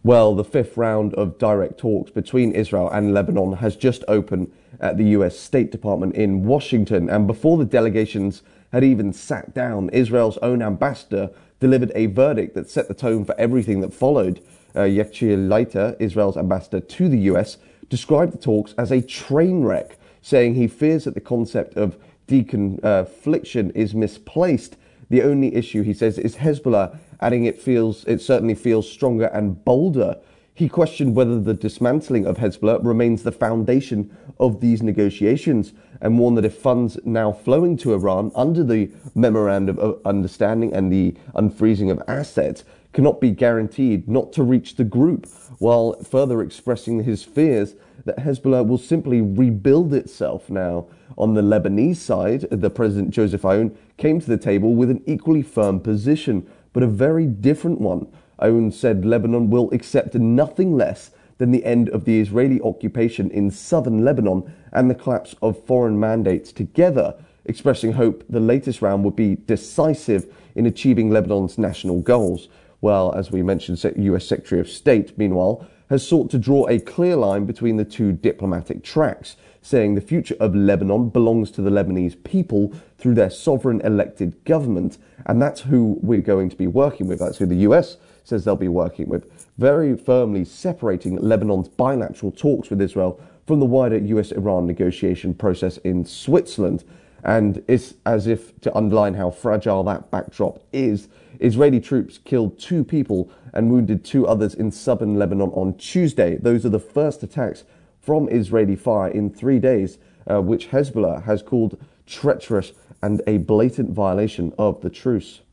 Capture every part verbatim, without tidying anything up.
Well, the fifth round of direct talks between Israel and Lebanon has just opened at the U S State Department in Washington. And before the delegations had even sat down, Israel's own ambassador delivered a verdict that set the tone for everything that followed. Uh, Yair Lapid, Israel's ambassador to the U S, described the talks as a train wreck, saying he fears that the concept of deconfliction is misplaced. The only issue, he says, is Hezbollah, adding it feels it certainly feels stronger and bolder. He questioned whether the dismantling of Hezbollah remains the foundation of these negotiations and warned that if funds now flowing to Iran under the Memorandum of Understanding and the unfreezing of assets cannot be guaranteed not to reach the group, while further expressing his fears that Hezbollah will simply rebuild itself. Now, on the Lebanese side, the President Joseph Aoun came to the table with an equally firm position, but a very different one. Aoun said Lebanon will accept nothing less than the end of the Israeli occupation in southern Lebanon and the collapse of foreign mandates together, expressing hope the latest round would be decisive in achieving Lebanon's national goals. Well, as we mentioned, U S Secretary of State, meanwhile, has sought to draw a clear line between the two diplomatic tracks, saying the future of Lebanon belongs to the Lebanese people through their sovereign elected government, and that's who we're going to be working with. That's who the U S says they'll be working with, very firmly separating Lebanon's bilateral talks with Israel from the wider U S-Iran negotiation process in Switzerland. And it's as if to underline how fragile that backdrop is, Israeli troops killed two people and wounded two others in southern Lebanon on Tuesday. Those are the first attacks from Israeli fire in three days, uh, which Hezbollah has called treacherous and a blatant violation of the truce.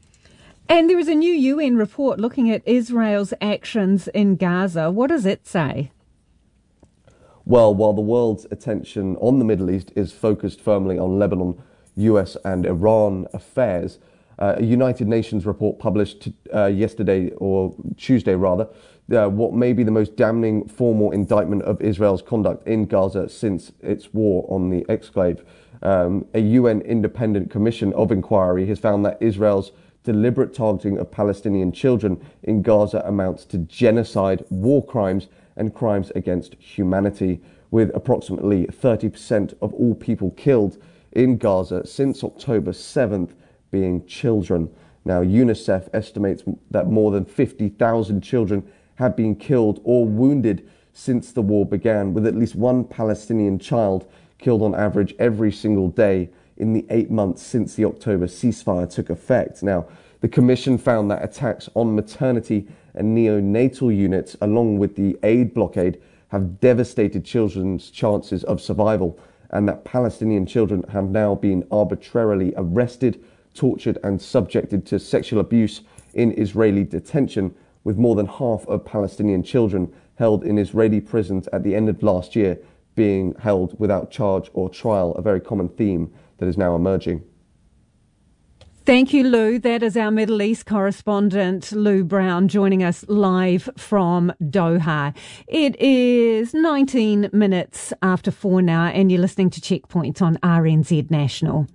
And there is a new U N report looking at Israel's actions in Gaza. What does it say? Well, while the world's attention on the Middle East is focused firmly on Lebanon, U S and Iran affairs, uh, a United Nations report published uh, yesterday, or Tuesday rather, uh, what may be the most damning formal indictment of Israel's conduct in Gaza since its war on the exclave. Um, a U N independent commission of inquiry has found that Israel's deliberate targeting of Palestinian children in Gaza amounts to genocide, war crimes, and crimes against humanity, with approximately thirty percent of all people killed in Gaza since October seventh being children. Now, UNICEF estimates that more than fifty thousand children have been killed or wounded since the war began, with at least one Palestinian child killed on average every single day in the eight months since the October ceasefire took effect. Now, the Commission found that attacks on maternity and neonatal units, along with the aid blockade, have devastated children's chances of survival, and that Palestinian children have now been arbitrarily arrested, tortured and subjected to sexual abuse in Israeli detention, with more than half of Palestinian children held in Israeli prisons at the end of last year being held without charge or trial, a very common theme that is now emerging. Thank you, Lou. That is our Middle East correspondent, Lou Brown, joining us live from Doha. It is nineteen minutes after four now, and you're listening to Checkpoint on R N Z National.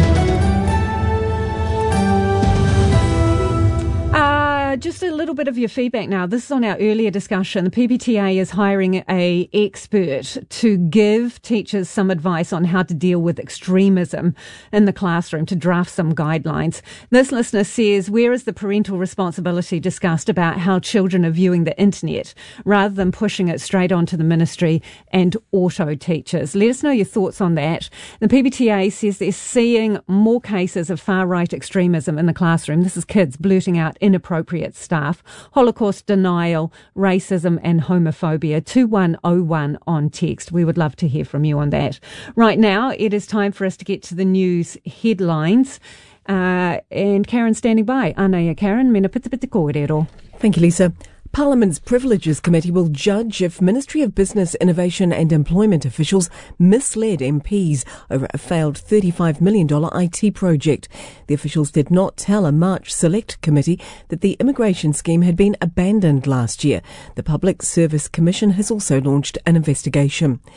Uh, just a little bit of your feedback now. This is on our earlier discussion. The P B T A is hiring a expert to give teachers some advice on how to deal with extremism in the classroom, to draft some guidelines. This listener says, where is the parental responsibility discussed about how children are viewing the internet, rather than pushing it straight onto the ministry and auto teachers? Let us know your thoughts on that. The P B T A says they're seeing more cases of far-right extremism in the classroom. This is kids blurting out inappropriate stuff, Holocaust denial, racism and homophobia. two one oh one on text. We would love to hear from you on that. Right now, it is time for us to get to the news headlines. Uh, and Karen's standing by. Anaya Karen, mena pita pita kōrero. Thank you, Lisa. Parliament's Privileges Committee will judge if Ministry of Business, Innovation and Employment officials misled M Ps over a failed thirty-five million dollars I T project. The officials did not tell a March Select Committee that the immigration scheme had been abandoned last year. The Public Service Commission has also launched an investigation.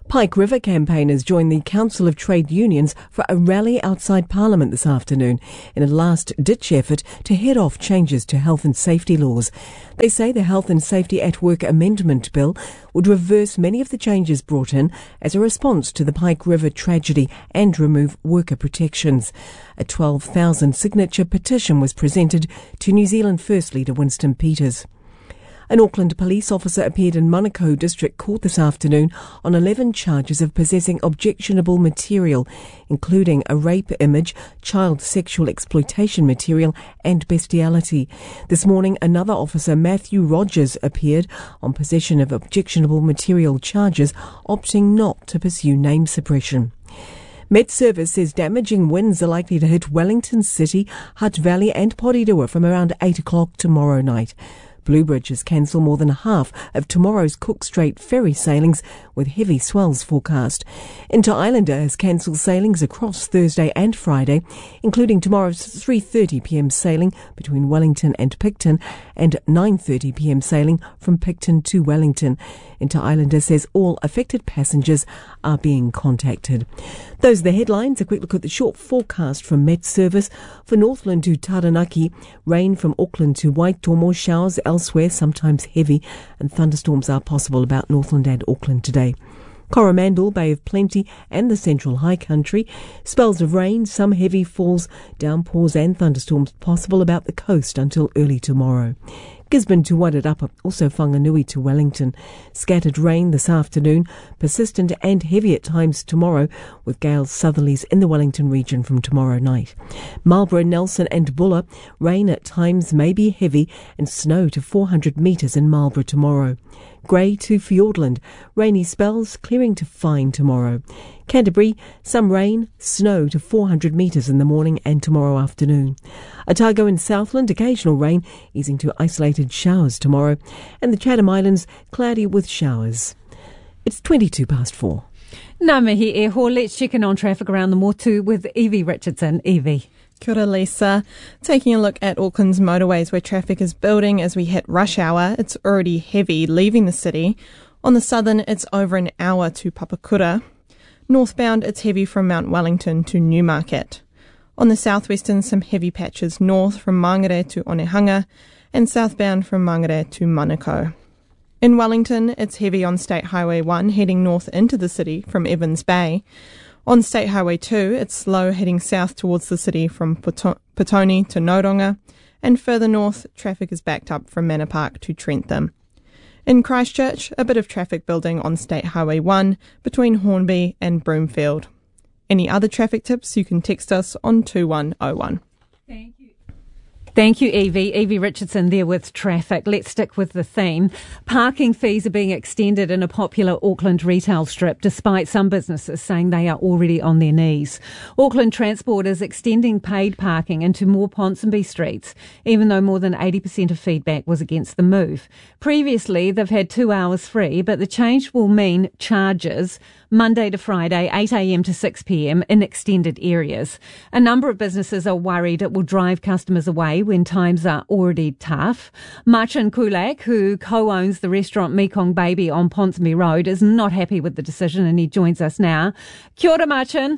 Pike River campaigners joined the Council of Trade Unions for a rally outside Parliament this afternoon in a last-ditch effort to head off changes to health and safety laws. They say the Health and Safety at Work Amendment Bill would reverse many of the changes brought in as a response to the Pike River tragedy and remove worker protections. A twelve thousand signature petition was presented to New Zealand First Leader Winston Peters. An Auckland police officer appeared in Manukau District Court this afternoon on eleven charges of possessing objectionable material, including a rape image, child sexual exploitation material and bestiality. This morning, another officer, Matthew Rogers, appeared on possession of objectionable material charges, opting not to pursue name suppression. Met Service says damaging winds are likely to hit Wellington City, Hutt Valley and Porirua from around eight o'clock tomorrow night. Bluebridge has cancelled more than half of tomorrow's Cook Strait ferry sailings with heavy swells forecast. Inter Islander has cancelled sailings across Thursday and Friday, including tomorrow's three thirty p m sailing between Wellington and Picton and nine thirty p m sailing from Picton to Wellington. Inter Islander says all affected passengers are being contacted. Those are the headlines. A quick look at the short forecast from Met Service. For Northland to Taranaki, rain from Auckland to Waitomo, showers elsewhere, sometimes heavy, and thunderstorms are possible about Northland and Auckland today. Coromandel, Bay of Plenty and the Central High Country, spells of rain, some heavy falls, downpours and thunderstorms possible about the coast until early tomorrow. Gisborne to Wairarapa, also Whanganui to Wellington. Scattered rain this afternoon, persistent and heavy at times tomorrow, with gales southerlies in the Wellington region from tomorrow night. Marlborough, Nelson and Buller, rain at times may be heavy and snow to four hundred metres in Marlborough tomorrow. Grey to Fiordland, rainy spells clearing to fine tomorrow. Canterbury, some rain, snow to four hundred metres in the morning and tomorrow afternoon. Otago and Southland, occasional rain, easing to isolated showers tomorrow. And the Chatham Islands, cloudy with showers. It's twenty-two past four. Ngā mihi e ho, let's check in on traffic around the Motu with Evie Richardson. Evie. Kia ora, Lisa. Taking a look at Auckland's motorways where traffic is building as we hit rush hour. It's already heavy leaving the city. On the southern, it's over an hour to Papakura. Northbound, it's heavy from Mount Wellington to Newmarket. On the southwestern, some heavy patches north from Mangere to Onehunga and southbound from Mangere to Manukau. In Wellington, it's heavy on State Highway one heading north into the city from Evans Bay. On State Highway two, it's slow heading south towards the city from Petone to Noronga, and further north, traffic is backed up from Manor Park to Trentham. In Christchurch, a bit of traffic building on State Highway one between Hornby and Broomfield. Any other traffic tips, you can text us on two one oh one. Thank you. Thank you, Evie. Evie Richardson there with traffic. Let's stick with the theme. Parking fees are being extended in a popular Auckland retail strip, despite some businesses saying they are already on their knees. Auckland Transport is extending paid parking into more Ponsonby streets, even though more than eighty percent of feedback was against the move. Previously, they've had two hours free, but the change will mean charges Monday to Friday, eight a m to six p m in extended areas. A number of businesses are worried it will drive customers away when times are already tough. Marcin Kulak, who co-owns the restaurant Mekong Baby on Ponsonby Road, is not happy with the decision and he joins us now. Kia ora, Marcin.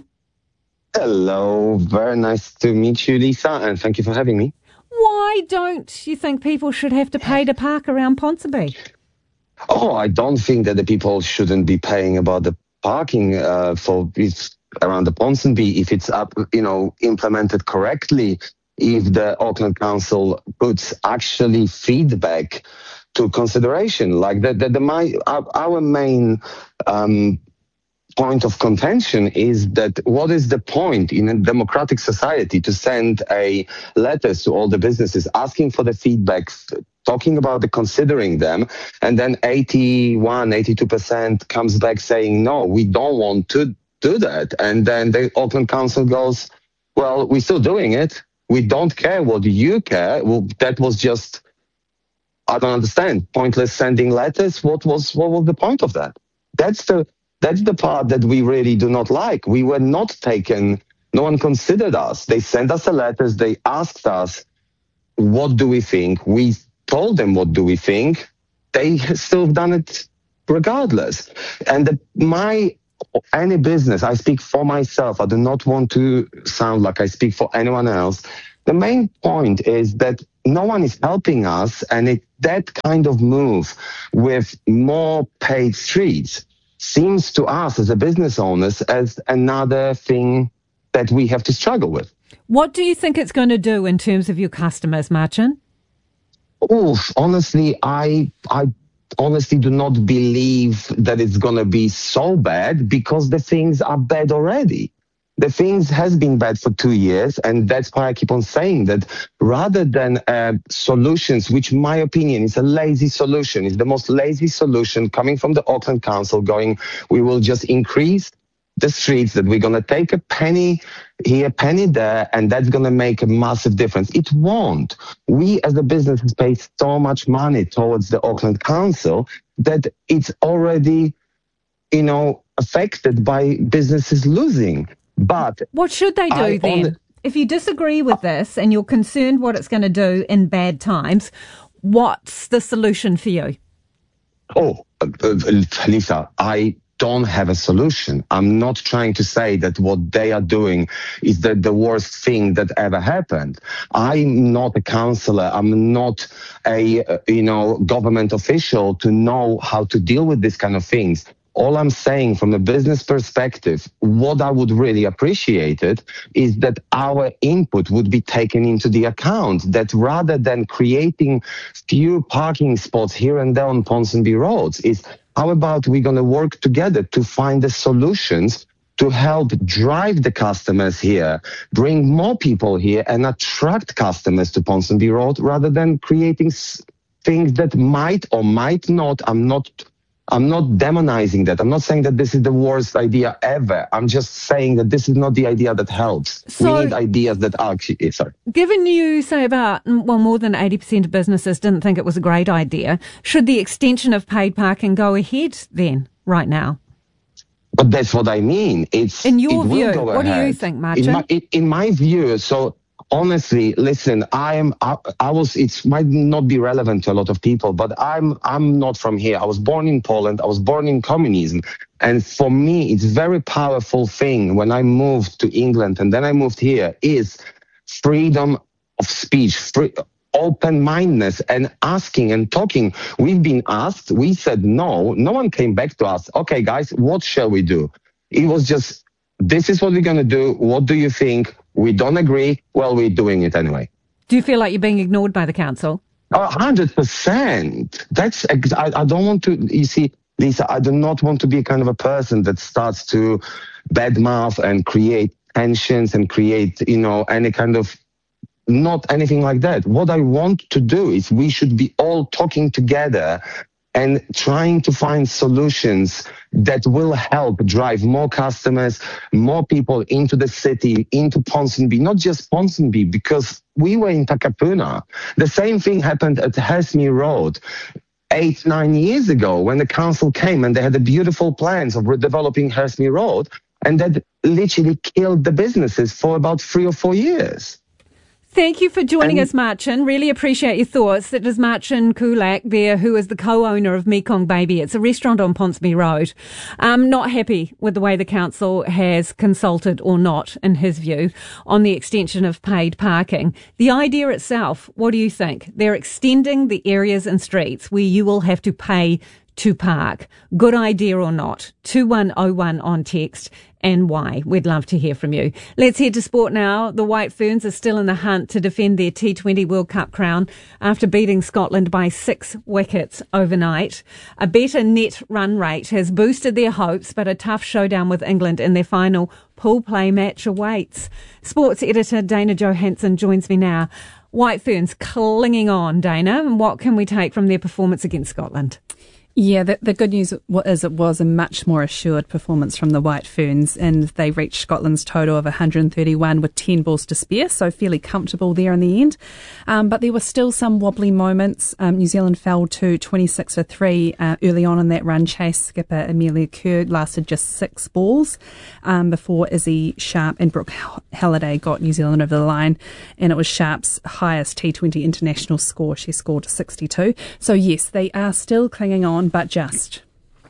Hello, very nice to meet you, Lisa, and thank you for having me. Why don't you think people should have to pay to park around Ponsonby? Oh, I don't think that the people shouldn't be paying about the parking uh, for around the Ponsonby if it's up, you know, implemented correctly. If the Auckland Council puts actually feedback to consideration, like that, the, the, my our, our main um, point of contention is that what is the point in a democratic society to send a letters to all the businesses asking for the feedback, talking about the considering them, and then eighty-one, eighty-two percent comes back saying, no, we don't want to do that. And then the Auckland Council goes, well, we're still doing it. We don't care what you care. Well, that was just, I don't understand, pointless sending letters. What was what was the point of that? That's the that's the part that we really do not like. We were not taken, no one considered us. They sent us the letters, they asked us, what do we think? We told them what do we think. They still have done it regardless. And the, my any business, I speak for myself. I do not want to sound like I speak for anyone else. The main point is that no one is helping us, and it, that kind of move with more paid streets seems to us as a business owners as another thing that we have to struggle with. What do you think it's going to do in terms of your customers, Marcin? Oof, honestly, I I honestly do not believe that it's going to be so bad, because the things are bad already. The things has been bad for two years, and that's why I keep on saying that rather than uh, solutions, which in my opinion is a lazy solution, is the most lazy solution coming from the Auckland Council, going, we will just increase the streets, that we're going to take a penny here, penny there, and that's going to make a massive difference. It won't. We as a business pay so much money towards the Auckland Council that it's already, you know, affected by businesses losing. But what should they do I then? only, if you disagree with this and you're concerned what it's going to do in bad times, what's the solution for you? Oh, uh, uh, Lisa, I don't have a solution. I'm not trying to say that what they are doing is the, the worst thing that ever happened. I'm not a councillor. I'm not a, uh, you know, government official to know how to deal with this kind of things. All I'm saying from a business perspective, what I would really appreciate it is that our input would be taken into the account, that rather than creating few parking spots here and there on Ponsonby roads, is how about we're going to work together to find the solutions to help drive the customers here, bring more people here and attract customers to Ponsonby Road, rather than creating things that might or might not, I'm not I'm not demonizing that. I'm not saying that this is the worst idea ever. I'm just saying that this is not the idea that helps. So, we need ideas that are actually, sorry. Given you say about, well, more than eighty percent of businesses didn't think it was a great idea, should the extension of paid parking go ahead then, right now? But that's what I mean. It's in your it view, will go what ahead. do you think, Marcin? In my, in, in my view, so honestly, listen, I am, I, I was, it might not be relevant to a lot of people, but I'm, I'm not from here. I was born in Poland. I was born in communism. And for me, it's a very powerful thing when I moved to England and then I moved here is freedom of speech, free, open-mindedness and asking and talking. We've been asked, we said no, no one came back to us. Okay, guys, what shall we do? It was just, this is what we're going to do. What do you think? We don't agree. Well, we're doing it anyway. Do you feel like you're being ignored by the council? A hundred percent. That's, I, I don't want to, you see, Lisa, I do not want to be kind of a person that starts to badmouth and create tensions and create, you know, any kind of, not anything like that. What I want to do is we should be all talking together and trying to find solutions that will help drive more customers, more people into the city, into Ponsonby, not just Ponsonby, because we were in Takapuna. The same thing happened at Hesme Road eight, nine years ago when the council came and they had the beautiful plans of redeveloping Hesme Road, and that literally killed the businesses for about three or four years. Thank you for joining and, us, Marcin. Really appreciate your thoughts. That is Marcin Kulak there, who is the co-owner of Mekong Baby. It's a restaurant on Ponsonby Road. Um, not happy with the way the council has consulted, or not, in his view, on the extension of paid parking. The idea itself, what do you think? They're extending the areas and streets where you will have to pay to park. Good idea or not? two one oh one on text, and why? We'd love to hear from you. Let's head to sport now. The White Ferns are still in the hunt to defend their T twenty World Cup crown after beating Scotland by six wickets overnight. A better net run rate has boosted their hopes, but a tough showdown with England in their final pool play match awaits. Sports editor Dana Johansson joins me now. White Ferns clinging on, Dana. And what can we take from their performance against Scotland? Yeah, the, the good news is it was a much more assured performance from the White Ferns, and they reached Scotland's total of one hundred thirty-one with ten balls to spare, so fairly comfortable there in the end. Um, but there were still some wobbly moments. Um, New Zealand fell to twenty-six for three uh, early on in that run chase. Skipper Amelia Kerr lasted just six balls um, before Izzy Sharp and Brooke Halliday got New Zealand over the line, and it was Sharp's highest T twenty international score. She scored sixty-two. So yes, they are still clinging on, but just.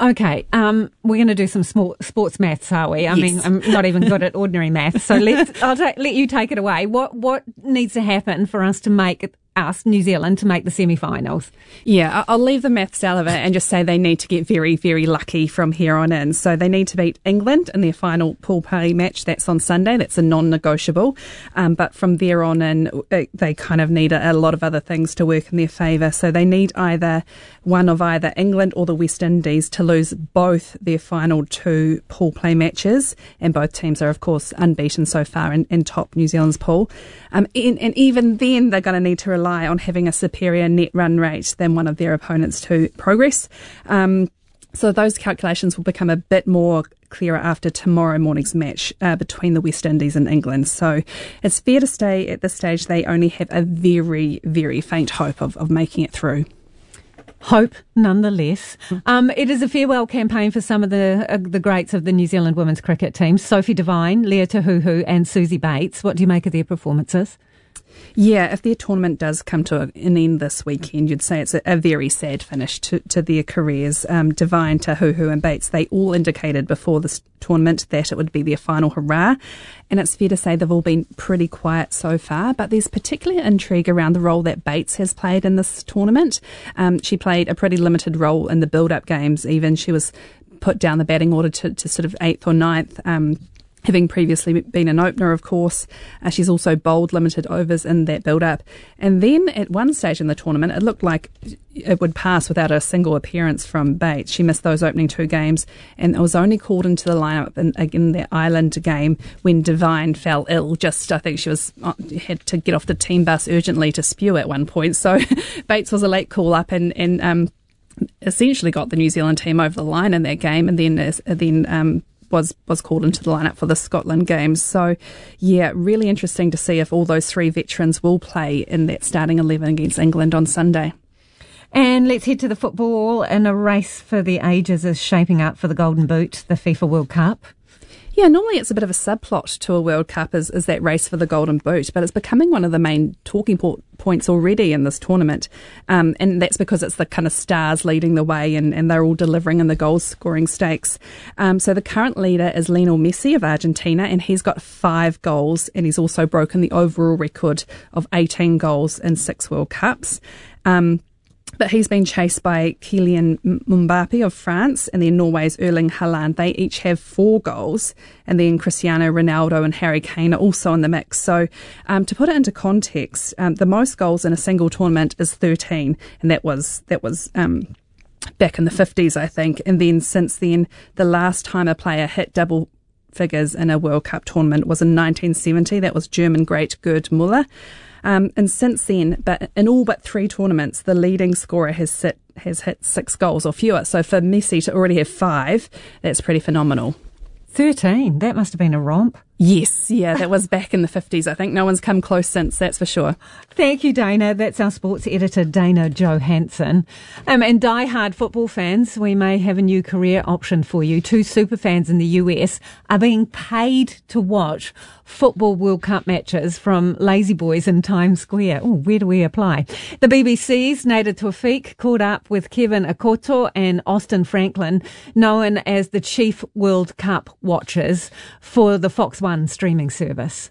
Okay, um, we're going to do some small sports maths, are we? I Yes. mean, I'm not even good at ordinary maths, so let's, I'll ta- let you take it away. What what needs to happen for us to make us, New Zealand, to make the semi-finals? Yeah, I- I'll leave the maths out of it and just say they need to get very, very lucky from here on in. So they need to beat England in their final pool party match. That's on Sunday. That's a non-negotiable. Um, but from there on in, uh, they kind of need a, a lot of other things to work in their favour. So they need either one of either England or the West Indies to lose both their final two pool play matches. And both teams are, of course, unbeaten so far in, in top New Zealand's pool. Um, and, and even then, they're going to need to rely on having a superior net run rate than one of their opponents to progress. Um, so those calculations will become a bit more clearer after tomorrow morning's match uh, between the West Indies and England. So it's fair to say at this stage they only have a very, very faint hope of, of making it through. Hope, nonetheless. Um, it is a farewell campaign for some of the uh, the greats of the New Zealand women's cricket team. Sophie Devine, Leah Tahuhu and Susie Bates. What do you make of their performances? Yeah, if their tournament does come to an end this weekend, you'd say it's a, a very sad finish to, to their careers. Um, Devine, Tahuhu and Bates, they all indicated before this tournament that it would be their final hurrah. And it's fair to say they've all been pretty quiet so far, but there's particular intrigue around the role that Bates has played in this tournament. Um, she played a pretty limited role in the build-up games even. She was put down the batting order to, to sort of eighth or ninth, um, having previously been an opener, of course. Uh, she's also bowled limited overs in that build-up. And then at one stage in the tournament, it looked like it would pass without a single appearance from Bates. She missed those opening two games and was only called into the lineup in, in the Ireland game when Devine fell ill. Just, I think she was had to get off the team bus urgently to spew at one point. So Bates was a late call-up and, and um, essentially got the New Zealand team over the line in that game, and then uh, then um, was was called into the lineup for the Scotland games. So, yeah, really interesting to see if all those three veterans will play in that starting eleven against England on Sunday. And let's head to the football, and a race for the ages is shaping up for the Golden Boot, the FIFA World Cup. Yeah, normally it's a bit of a subplot to a World Cup is, is that race for the Golden Boot, but it's becoming one of the main talking po- points already in this tournament. Um, and that's because it's the kind of stars leading the way and, and they're all delivering in the goal scoring stakes. Um, so the current leader is Lionel Messi of Argentina, and he's got five goals, and he's also broken the overall record of eighteen goals in six World Cups. Um, But he's been chased by Kylian Mbappe of France and then Norway's Erling Haaland. They each have four goals, and then Cristiano Ronaldo and Harry Kane are also in the mix. So um, to put it into context, um, the most goals in a single tournament is thirteen, and that was that was um, back in the fifties, I think. And then since then, the last time a player hit double figures in a World Cup tournament was in nineteen seventy. That was German great Gerd Müller. Um, and since then, but in all but three tournaments, the leading scorer has sit, has hit six goals or fewer. So for Messi to already have five, that's pretty phenomenal. thirteen, that must have been a romp. Yes, yeah, that was back in the fifties. I think no one's come close since, that's for sure. Thank you, Dana. That's our sports editor, Dana Johansson. Um, and die-hard football fans, we may have a new career option for you. Two superfans in the U S are being paid to watch football World Cup matches from lazy boys in Times Square. Oh, where do we apply? The B B C's Nader Tawfiq caught up with Kevin Akoto and Austin Franklin, known as the Chief World Cup Watchers for the Fox One streaming service.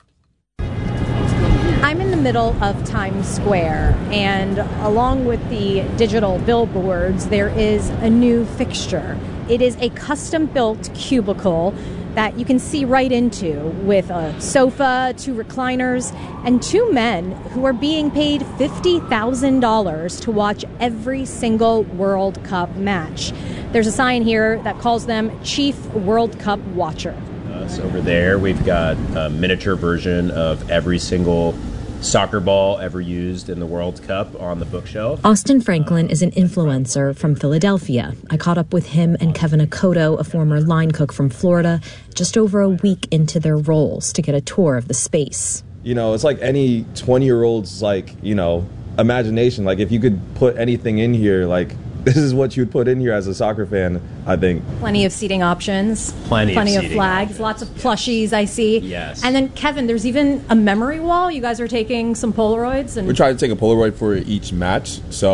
I'm in the middle of Times Square, and along with the digital billboards, there is a new fixture. It is a custom-built cubicle that you can see right into, with a sofa, two recliners, and two men who are being paid fifty thousand dollars to watch every single World Cup match. There's a sign here that calls them Chief World Cup Watcher. Us over there, we've got a miniature version of every single soccer ball ever used in the World Cup on the bookshelf. Austin Franklin is an influencer from Philadelphia. I caught up with him and Kevin Akoto, a former line cook from Florida, just over a week into their roles to get a tour of the space. You know, it's like any twenty-year-old's, like, you know, imagination. Like, if you could put anything in here, like, this is what you'd put in here as a soccer fan, I think. Plenty of seating options. Plenty, Plenty of, of flags. options. Lots of plushies, I see. Yes. And then, Kevin, there's even a memory wall. You guys are taking some Polaroids. And we try to take a Polaroid for each match. So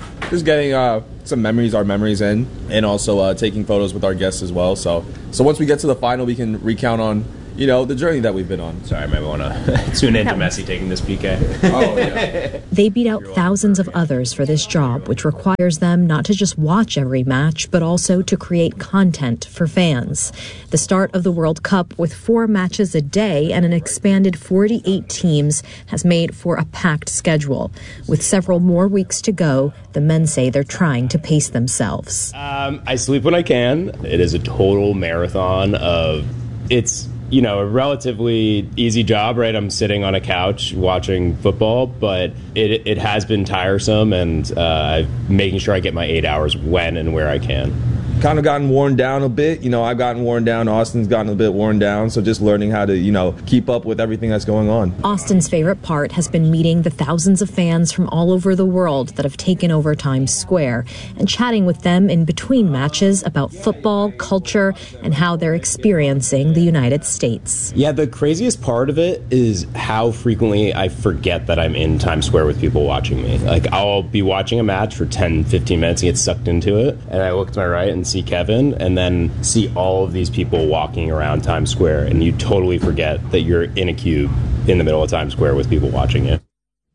just getting uh, some memories, our memories in, and also uh, taking photos with our guests as well. So, so once we get to the final, we can recount on, you know, the journey that we've been on. Sorry, I might want to tune into Messi taking this P K. Oh, yeah. They beat out thousands of others for this job, which requires them not to just watch every match, but also to create content for fans. The start of the World Cup with four matches a day and an expanded forty-eight teams has made for a packed schedule. With several more weeks to go, the men say they're trying to pace themselves. Um, I sleep when I can. It is a total marathon of, it's, you know, a relatively easy job, right? I'm sitting on a couch watching football, but it it has been tiresome, and uh, making sure I get my eight hours when and where I can. Kind of gotten worn down a bit. You know, I've gotten worn down. Austin's gotten a bit worn down. So just learning how to, you know, keep up with everything that's going on. Austin's favorite part has been meeting the thousands of fans from all over the world that have taken over Times Square and chatting with them in between matches about football, culture, and how they're experiencing the United States. Yeah, the craziest part of it is how frequently I forget that I'm in Times Square with people watching me. Like, I'll be watching a match for ten, fifteen minutes and get sucked into it, and I look to my right and see Kevin, and then see all of these people walking around Times Square, and you totally forget that you're in a cube in the middle of Times Square with people watching you.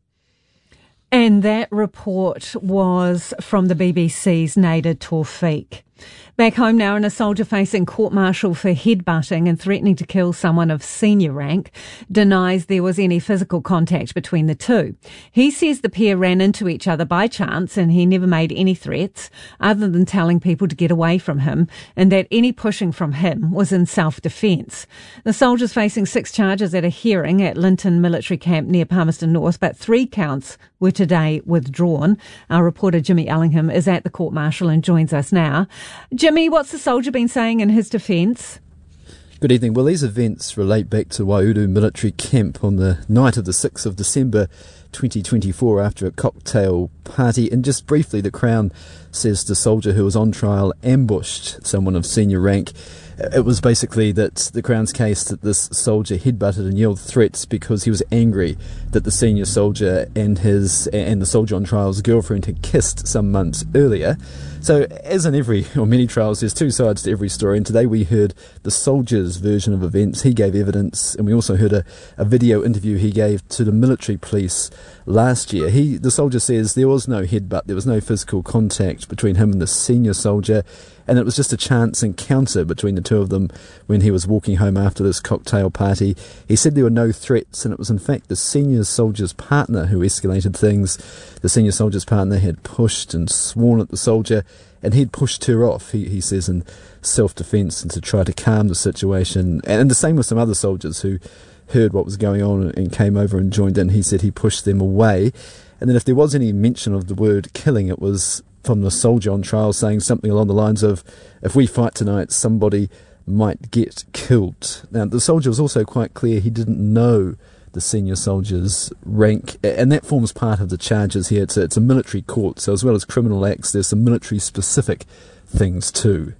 And that report was from the B B C's Nader Tawfiq. Back home now, and a soldier facing court-martial for headbutting and threatening to kill someone of senior rank denies there was any physical contact between the two. He says the pair ran into each other by chance and he never made any threats other than telling people to get away from him, and that any pushing from him was in self-defence. The soldier's facing six charges at a hearing at Linton Military Camp near Palmerston North, but three counts were today withdrawn. Our reporter Jimmy Ellingham is at the court-martial and joins us now. Jimmy, what's the soldier been saying in his defence? Good evening. Well, these events relate back to Waiuru Military Camp on the night of the sixth of December twenty twenty-four after a cocktail party. And just briefly, the Crown says the soldier who was on trial ambushed someone of senior rank. It was basically that the Crown's case that this soldier headbutted and yelled threats because he was angry that the senior soldier and his and the soldier on trial's girlfriend had kissed some months earlier. So, as in every or many trials, there's two sides to every story, and today we heard the soldier's version of events. He gave evidence, and we also heard a, a video interview he gave to the military police last year. He, the soldier says there was no headbutt, there was no physical contact between him and the senior soldier, and it was just a chance encounter between the two of them when he was walking home after this cocktail party. He said there were no threats, and it was in fact the senior soldier's partner who escalated things. The senior soldier's partner had pushed and sworn at the soldier, and he'd pushed her off, he, he says, in self-defence and to try to calm the situation. And, and the same with some other soldiers who heard what was going on and came over and joined in. He said he pushed them away. And then if there was any mention of the word killing, it was from the soldier on trial saying something along the lines of, if we fight tonight, somebody might get killed. Now, the soldier was also quite clear he didn't know the senior soldier's rank, and that forms part of the charges here. It's a, it's a military court, so as well as criminal acts, there's some military-specific things too.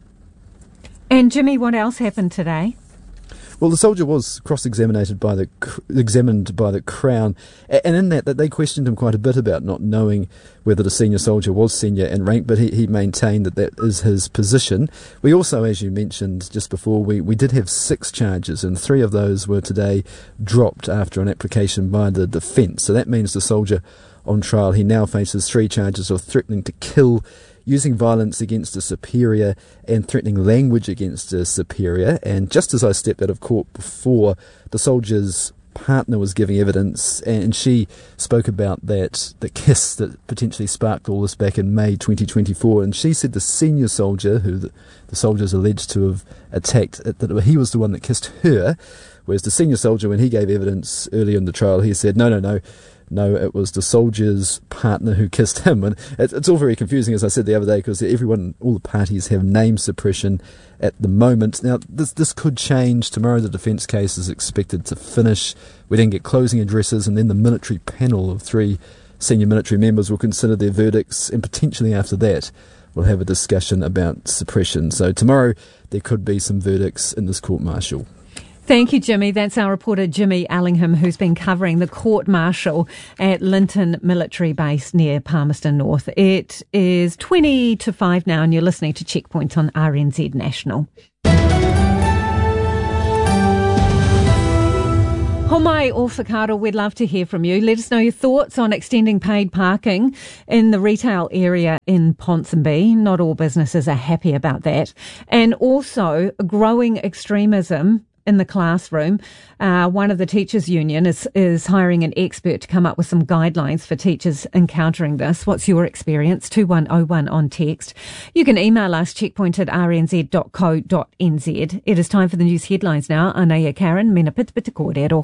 And Jimmy, what else happened today? Well, the soldier was cross-examined by the examined by the Crown, and in that, that they questioned him quite a bit about not knowing whether the senior soldier was senior in rank, but he, he maintained that that is his position. We also, as you mentioned just before, we, we did have six charges, and three of those were today dropped after an application by the defence. So that means the soldier on trial, he now faces three charges of threatening to kill, using violence against a superior, and threatening language against a superior. And just as I stepped out of court before, the soldier's partner was giving evidence, and she spoke about that the kiss that potentially sparked all this back in May twenty twenty-four. And she said the senior soldier, who the, the soldier is alleged to have attacked, that he was the one that kissed her, whereas the senior soldier, when he gave evidence earlier in the trial, he said, no, no, no, No, it was the soldier's partner who kissed him. And it, it's all very confusing, as I said the other day, because everyone, all the parties have name suppression at the moment. Now, this this could change. Tomorrow the defence case is expected to finish. We then get closing addresses, and then the military panel of three senior military members will consider their verdicts, and potentially after that we'll have a discussion about suppression. So tomorrow there could be some verdicts in this court-martial. Thank you, Jimmy. That's our reporter, Jimmy Allingham, who's been covering the court-martial at Linton Military Base near Palmerston North. It is twenty to five now, and you're listening to Checkpoint on R N Z National. Homai or Whakaaro, we'd love to hear from you. Let us know your thoughts on extending paid parking in the retail area in Ponsonby. Not all businesses are happy about that. And also growing extremism in the classroom. Uh, one of the teachers' union is, is hiring an expert to come up with some guidelines for teachers encountering this. What's your experience? two one oh one on text. You can email us, checkpoint at r n z dot co dot n z. It is time for the news headlines now. Anaya Karen, mena pita pita kōrero.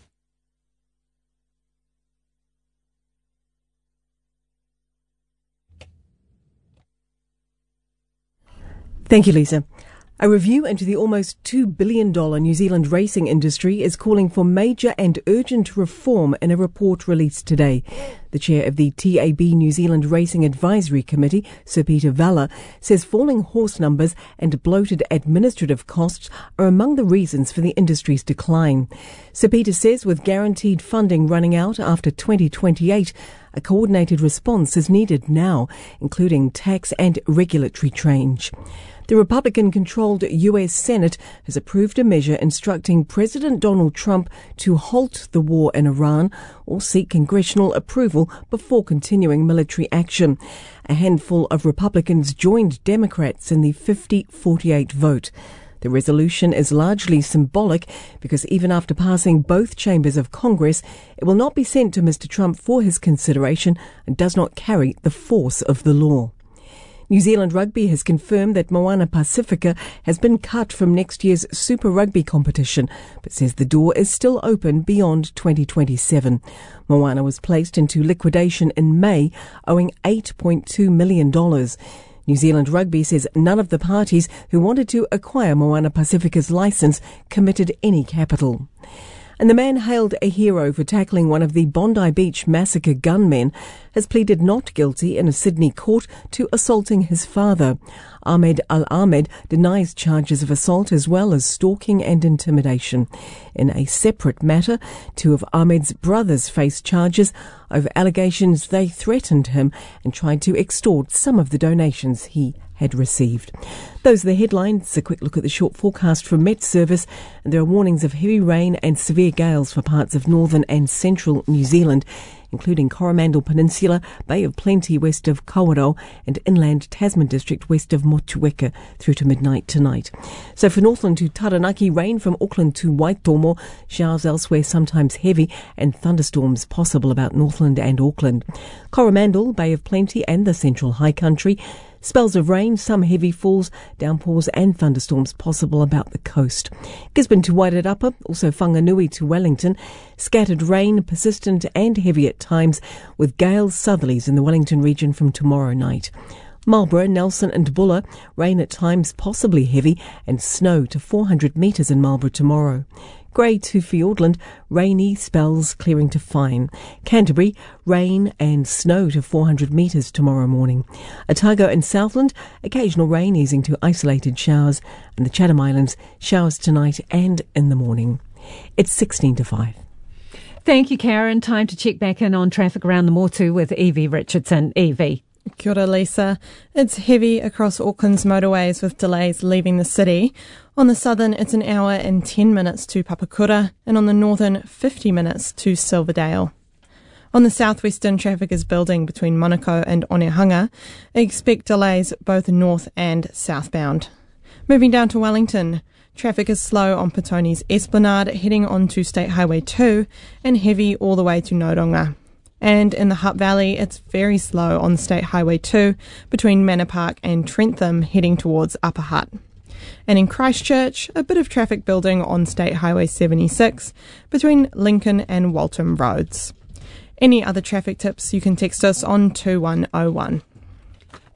Thank you, Lisa. A review into the almost two billion dollars New Zealand racing industry is calling for major and urgent reform in a report released today. The chair of the T A B New Zealand Racing Advisory Committee, Sir Peter Valla, says falling horse numbers and bloated administrative costs are among the reasons for the industry's decline. Sir Peter says with guaranteed funding running out after twenty twenty-eight, a coordinated response is needed now, including tax and regulatory change. The Republican-controlled U S Senate has approved a measure instructing President Donald Trump to halt the war in Iran or seek congressional approval before continuing military action. A handful of Republicans joined Democrats in the fifty forty-eight vote. The resolution is largely symbolic because even after passing both chambers of Congress, it will not be sent to Mister Trump for his consideration and does not carry the force of the law. New Zealand Rugby has confirmed that Moana Pacifica has been cut from next year's Super Rugby competition, but says the door is still open beyond twenty twenty-seven. Moana was placed into liquidation in May, owing eight point two million dollars. New Zealand Rugby says none of the parties who wanted to acquire Moana Pacifica's licence committed any capital. And the man hailed a hero for tackling one of the Bondi Beach massacre gunmen has pleaded not guilty in a Sydney court to assaulting his father. Ahmed Al-Ahmed denies charges of assault as well as stalking and intimidation. In a separate matter, two of Ahmed's brothers face charges over allegations they threatened him and tried to extort some of the donations he had received. Those are the headlines. A quick look at the short forecast from Met Service, and there are warnings of heavy rain and severe gales for parts of northern and central New Zealand, including Coromandel Peninsula, Bay of Plenty west of Kawerau, and inland Tasman District west of Motueka through to midnight tonight. So for Northland to Taranaki, rain from Auckland to Waitomo, showers elsewhere sometimes heavy, and thunderstorms possible about Northland and Auckland. Coromandel, Bay of Plenty and the Central High Country, spells of rain, some heavy falls, downpours and thunderstorms possible about the coast. Gisborne to Wairarapa, also Whanganui to Wellington, scattered rain, persistent and heavy at times, with gales southerlies in the Wellington region from tomorrow night. Marlborough, Nelson and Buller, rain at times possibly heavy, and snow to four hundred metres in Marlborough tomorrow. Grey to Fiordland, rainy spells clearing to fine. Canterbury, rain and snow to four hundred metres tomorrow morning. Otago and Southland, occasional rain easing to isolated showers. And the Chatham Islands, showers tonight and in the morning. It's sixteen to five. Thank you, Karen. Time to check back in on traffic around the Motu with Evie Richardson. Evie. Kia ora, Lisa. It's heavy across Auckland's motorways with delays leaving the city. On the southern, it's an hour and ten minutes to Papakura, and on the northern, fifty minutes to Silverdale. On the southwestern, traffic is building between Monaco and Onehunga. Expect delays both north and southbound. Moving down to Wellington, traffic is slow on Petoni's Esplanade, heading onto State Highway two, and heavy all the way to Noronga. And in the Hutt Valley, it's very slow on State Highway two between Manor Park and Trentham, heading towards Upper Hutt. And in Christchurch, a bit of traffic building on State Highway seventy-six between Lincoln and Waltham Roads. Any other traffic tips, you can text us on two one oh one.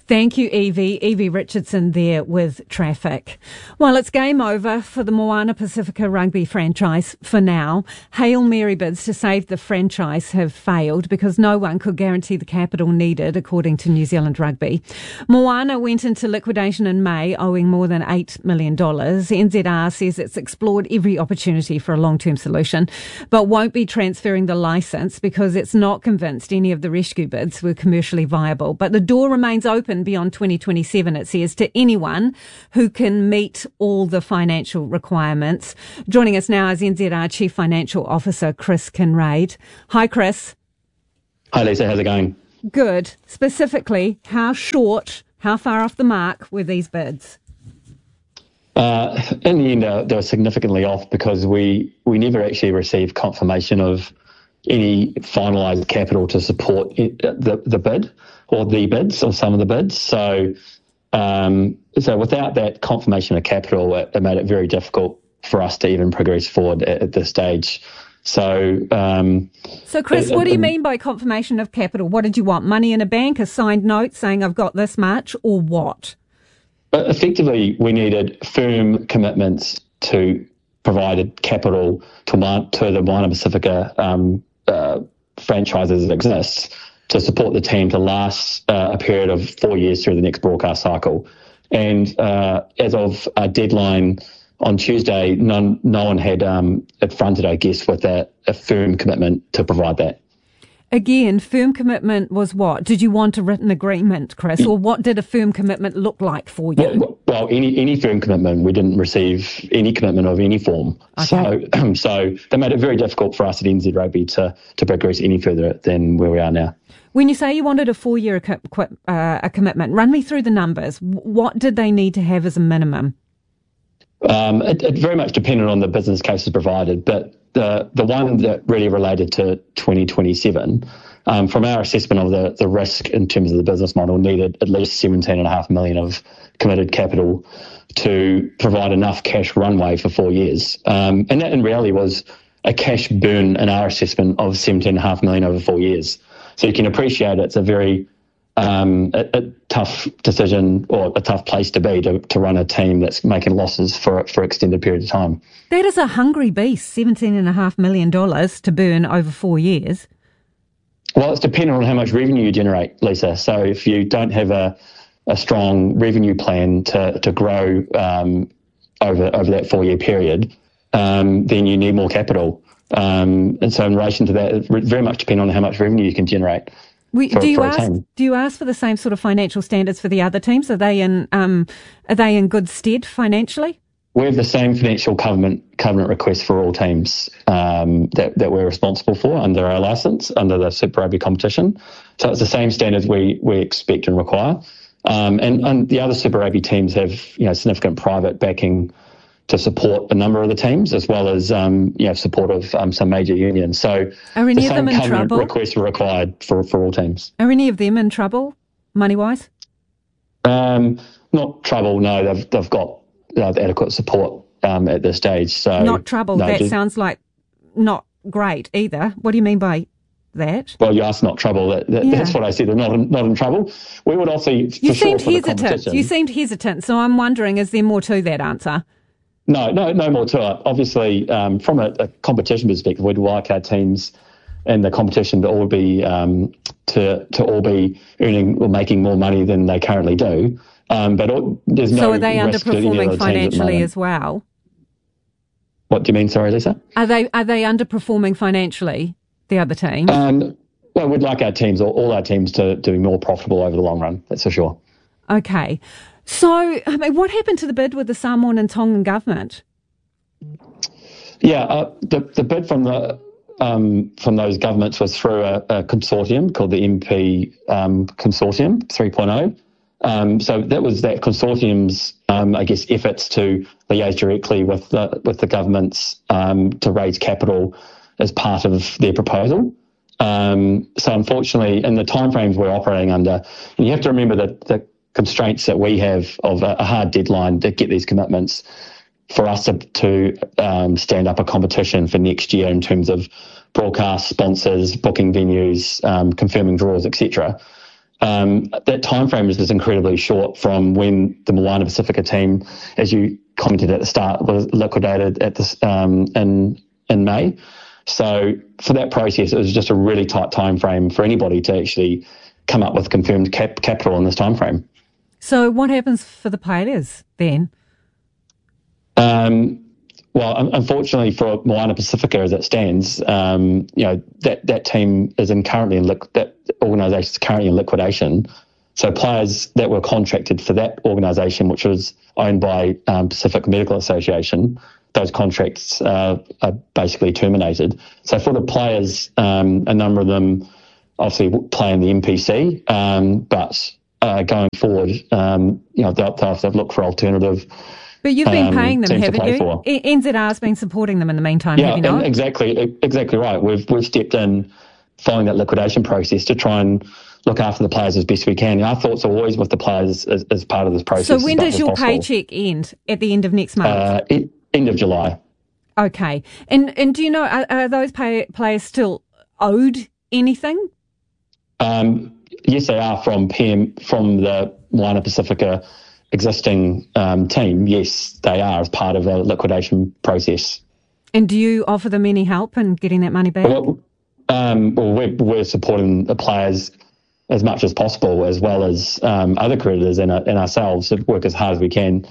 Thank you, Evie. Evie Richardson there with traffic. Well, it's game over for the Moana Pacifica rugby franchise for now. Hail Mary bids to save the franchise have failed because no one could guarantee the capital needed, according to New Zealand Rugby. Moana went into liquidation in May, owing more than eight million dollars. N Z R says it's explored every opportunity for a long-term solution, but won't be transferring the licence because it's not convinced any of the rescue bids were commercially viable. But the door remains open beyond twenty twenty-seven, it says, to anyone who can meet all the financial requirements. Joining us now is N Z R Chief Financial Officer Chris Kinraid. Hi, Chris. Hi, Lisa. How's it going? Good. Specifically, how short, how far off the mark were these bids? Uh, in the end, uh, they were significantly off because we, we never actually received confirmation of any finalised capital to support it, the, the bid or the bids or some of the bids. So um, so without that confirmation of capital, it, it made it very difficult for us to even progress forward at, at this stage. So, um, so Chris, it, what do you it, mean by confirmation of capital? What did you want? Money in a bank, a signed note saying I've got this much, or what? Effectively, we needed firm commitments to provide capital to, to the Moana Pacifica um, uh, franchise as it exists to support the team to last uh, a period of four years through the next broadcast cycle. And uh, as of a deadline on Tuesday, none, no one had um, fronted, I guess, with a, a firm commitment to provide that. Again, firm commitment was what? Did you want a written agreement, Chris, or what did a firm commitment look like for you? Well, well any any firm commitment, we didn't receive any commitment of any form. Okay. So so that made it very difficult for us at N Z Rugby to, to progress any further than where we are now. When you say you wanted a four-year uh, a commitment, run me through the numbers. What did they need to have as a minimum? Um, it, it very much depended on the business cases provided, but the the one that really related to twenty twenty-seven, um, from our assessment of the, the risk in terms of the business model, needed at least seventeen point five million of committed capital to provide enough cash runway for four years. Um, and that in reality was a cash burn in our assessment of seventeen point five million over four years. So you can appreciate it's a very um, a, a tough decision or a tough place to be to, to run a team that's making losses for for extended period of time. That is a hungry beast, seventeen point five million dollars to burn over four years. Well, it's dependent on how much revenue you generate, Lisa. So if you don't have a, a strong revenue plan to, to grow um, over over that four-year period, um, then you need more capital. Um, and so in relation to that, it very much depends on how much revenue you can generate. We, for, do you for ask? Do you ask for the same sort of financial standards for the other teams? Are they in? Um, are they in good stead financially? We have the same financial covenant covenant requests for all teams um, that that we're responsible for under our licence under the Super Rugby competition. So it's the same standards we we expect and require. Um, and, and the other Super Rugby teams have you know significant private backing to support a number of the teams, as well as um, you know support of um, some major unions. So are any the of them in trouble? Requests were required for, for all teams. Are any of them in trouble, money wise? Um, not trouble. No, they've they've got uh, adequate support um, at this stage. So not trouble. No, that just, sounds like not great either. What do you mean by that? Well, you asked not trouble. That, that, yeah. That's what I said. They're not in, not in trouble. We would also you for seemed sure, hesitant. You seemed hesitant. So I'm wondering, is there more to that answer? No, no, no more to it. Obviously, um, from a, a competition perspective, we'd like our teams and the competition to all be um, to to all be earning or making more money than they currently do. Um, but all, there's no. So are they risk to any underperforming of the financially as well? What do you mean? Sorry, Lisa. Are they are they underperforming financially? The other teams. Um, well, we'd like our teams, all, all our teams, to, to be more profitable over the long run. That's for sure. Okay. So, I mean, what happened to the bid with the Samoan and Tongan government? Yeah, uh, the the bid from the um, from those governments was through a, a consortium called the M P um, Consortium three point oh. Um, so that was that consortium's, um, I guess, efforts to liaise directly with the with the governments um, to raise capital as part of their proposal. Um, so unfortunately, in the timeframes we're operating under, and you have to remember that the constraints that we have of a, a hard deadline to get these commitments for us to, to um, stand up a competition for next year in terms of broadcast sponsors, booking venues, um, confirming draws, et cetera. um, that time frame is just incredibly short from when the Moana Pacifica team, as you commented at the start, was liquidated at this um, in in May. So for that process, it was just a really tight time frame for anybody to actually come up with confirmed cap- capital in this time frame. So what happens for the players then? Um, well, unfortunately for Moana Pacifica as it stands, um, you know, that, that team is in currently in liqu- that organisation is currently in liquidation. So players that were contracted for that organisation, which was owned by um, Pacific Medical Association, those contracts uh, are basically terminated. So for the players, um, a number of them obviously play in the M P C, um, but uh, going forward, um, you know, they'll, they'll have to look for alternative. But you've been um, paying them, haven't you? For. N Z R has been supporting them in the meantime, yeah, have you not? exactly, exactly right. We've we've stepped in following that liquidation process to try and look after the players as best we can. Our thoughts are always with the players as, as part of this process. So when does your possible. paycheck end? At the end of next month? Uh, it, end of July. Okay. And and do you know, are, are those pay, players still owed anything? Um, yes, they are from P M, from the Moana Pacifica existing um, team. Yes, they are as part of a liquidation process. And do you offer them any help in getting that money back? Well, um, well we're, we're supporting the players as much as possible, as well as um, other creditors and, and ourselves to work as hard as we can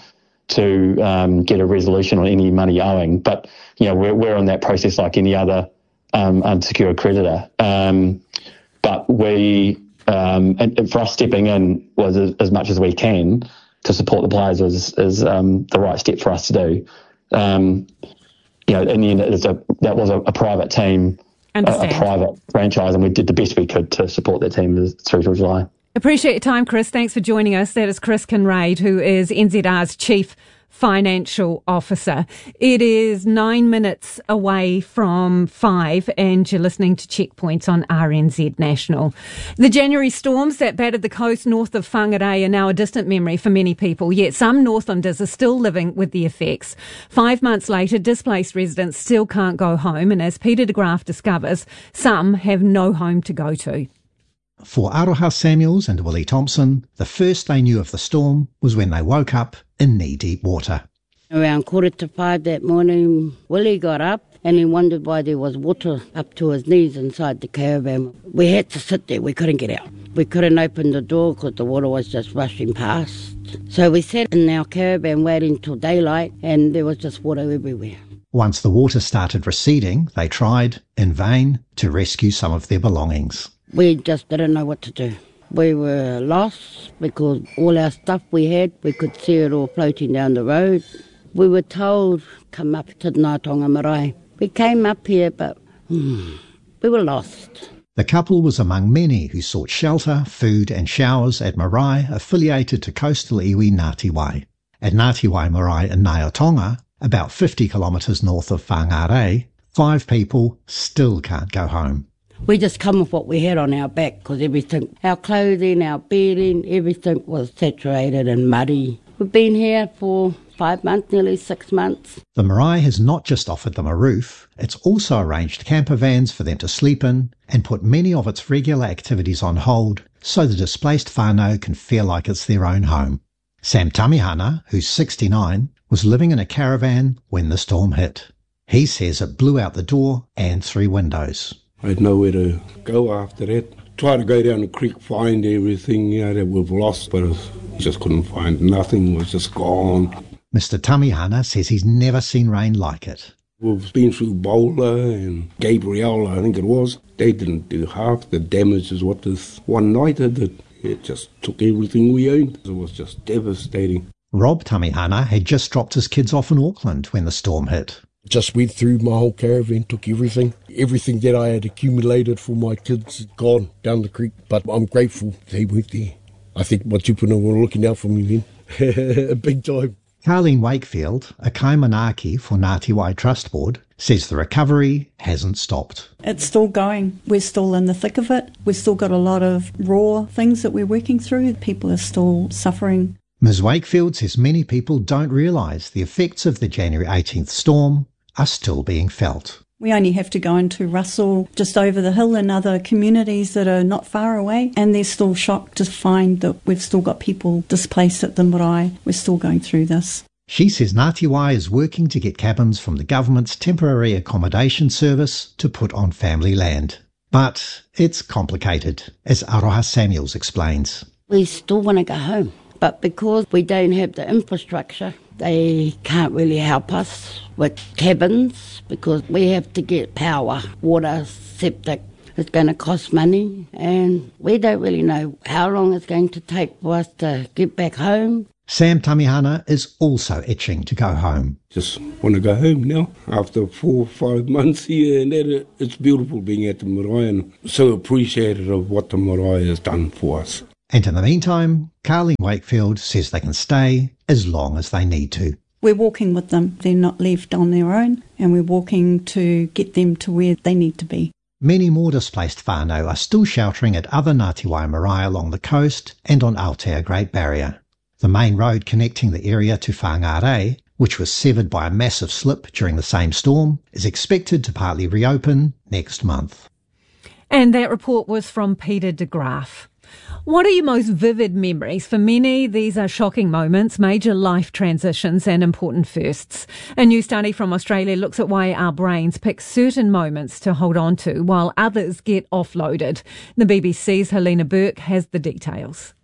to um, get a resolution on any money owing. But, you know, we're, we're in that process like any other um, unsecured creditor. Um, but we, um, and, and for us stepping in was as, as much as we can to support the players is, is um, the right step for us to do. Um, you know, in the end, it was a, that was a, a private team, a, a private franchise, and we did the best we could to support that team through till July. Appreciate your time, Chris. Thanks for joining us. That is Chris Kinraid, who is N Z R's Chief Financial Officer. It is nine minutes away from five, and you're listening to Checkpoints on R N Z National. The January storms that battered the coast north of Whangarei are now a distant memory for many people, yet some Northlanders are still living with the effects. Five months later, displaced residents still can't go home, and as Peter de Graaf discovers, some have no home to go to. For Aroha Samuels and Willie Thompson, the first they knew of the storm was when they woke up in knee-deep water. Around quarter to five that morning, Willie got up and he wondered why there was water up to his knees inside the caravan. We had to sit there, we couldn't get out. We couldn't open the door because the water was just rushing past. So we sat in our caravan waiting till daylight, and there was just water everywhere. Once the water started receding, they tried, in vain, to rescue some of their belongings. We just didn't know what to do. We were lost because all our stuff we had, we could see it all floating down the road. We were told, come up to Ngātonga Marae. We came up here, but hmm, we were lost. The couple was among many who sought shelter, food and showers at marae affiliated to coastal iwi Ngāti Wai. At Ngāti Wai Marae in Ngaiotonga, about fifty kilometres north of Whangarei, five people still can't go home. We just come with what we had on our back because everything, our clothing, our bedding, everything was saturated and muddy. We've been here for five months, nearly six months. The marae has not just offered them a roof, it's also arranged camper vans for them to sleep in and put many of its regular activities on hold so the displaced whānau can feel like it's their own home. Sam Tamihana, who's sixty-nine, was living in a caravan when the storm hit. He says it blew out the door and three windows. I had nowhere to go after that. Tried to go down the creek, find everything, you know, that we've lost, but I just couldn't find nothing. It was just gone. Mister Tamihana says he's never seen rain like it. We've been through Boulder and Gabrielle, I think it was. They didn't do half the damage as what this one night did. It just took everything we owned. It was just devastating. Rob Tamihana had just dropped his kids off in Auckland when the storm hit. Just went through my whole caravan, took everything. Everything that I had accumulated for my kids gone down the creek. But I'm grateful they weren't there. I think my tupuna were looking out for me then. Big time. Carleen Wakefield, a kaimanaki for Ngāti Wai Trust Board, says the recovery hasn't stopped. It's still going. We're still in the thick of it. We've still got a lot of raw things that we're working through. People are still suffering. Miz Wakefield says many people don't realise the effects of the January eighteenth storm are still being felt. We only have to go into Russell, just over the hill, and other communities that are not far away, and they're still shocked to find that we've still got people displaced at the marae. We're still going through this. She says Ngāti Wai is working to get cabins from the government's temporary accommodation service to put on family land. But it's complicated, as Aroha Samuels explains. We still want to go home, but because we don't have the infrastructure, they can't really help us with cabins because we have to get power, water, septic. It's going to cost money, and we don't really know how long it's going to take for us to get back home. Sam Tamihana is also itching to go home. Just want to go home now after four or five months here, and that, it's beautiful being at the marae and so appreciative of what the marae has done for us. And in the meantime, Carleen Wakefield says they can stay as long as they need to. We're walking with them. They're not left on their own, and we're walking to get them to where they need to be. Many more displaced whānau are still sheltering at other Ngāti Wai marae along the coast and on Aotea Great Barrier. The main road connecting the area to Whangārei, which was severed by a massive slip during the same storm, is expected to partly reopen next month. And that report was from Peter de Graaf. What are your most vivid memories? For many, these are shocking moments, major life transitions and important firsts. A new study from Australia looks at why our brains pick certain moments to hold on to while others get offloaded. The B B C's Helena Burke has the details.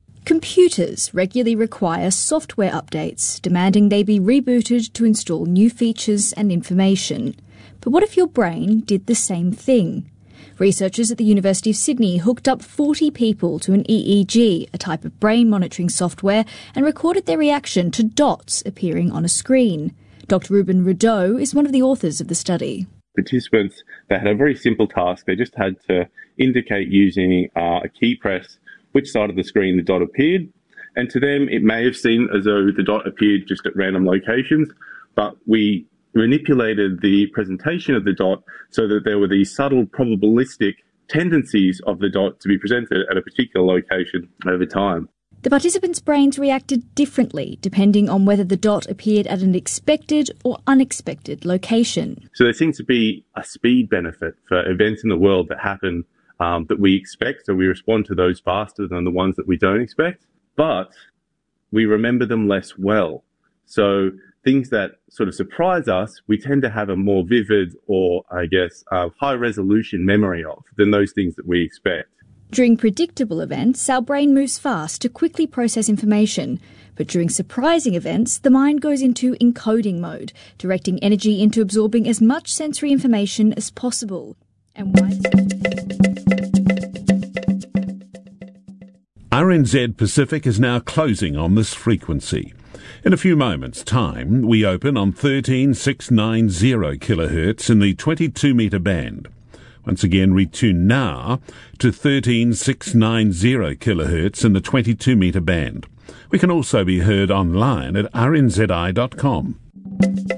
Computers regularly require software updates, demanding they be rebooted to install new features and information. But what if your brain did the same thing? Researchers at the University of Sydney hooked up forty people to an E E G, a type of brain monitoring software, and recorded their reaction to dots appearing on a screen. Doctor Ruben Rideau is one of the authors of the study. Participants, they had a very simple task. They just had to indicate using uh, a key press which side of the screen the dot appeared. And to them, it may have seemed as though the dot appeared just at random locations, but we manipulated the presentation of the dot so that there were these subtle probabilistic tendencies of the dot to be presented at a particular location over time. The participants' brains reacted differently depending on whether the dot appeared at an expected or unexpected location. So there seems to be a speed benefit for events in the world that happen um, that we expect, so we respond to those faster than the ones that we don't expect, but we remember them less well. So things that sort of surprise us, we tend to have a more vivid or, I guess, uh, high-resolution memory of than those things that we expect. During predictable events, our brain moves fast to quickly process information. But during surprising events, the mind goes into encoding mode, directing energy into absorbing as much sensory information as possible. And why? R N Z Pacific is now closing on this frequency. In a few moments' time, we open on thirteen six ninety kilohertz in the twenty-two metre band. Once again, retune now to thirteen six ninety kilohertz in the twenty-two metre band. We can also be heard online at r n z i dot com.